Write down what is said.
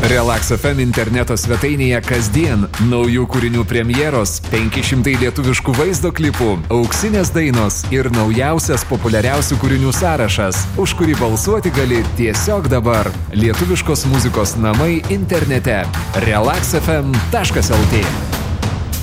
Relax FM interneto svetainėje kasdien naujų kūrinių premjeros, 500 lietuviškų vaizdo klipų, auksinės dainos ir naujausias populiariausių kūrinių sąrašas, už kurį balsuoti gali tiesiog dabar. Lietuviškos muzikos namai internete. relaxfm.lt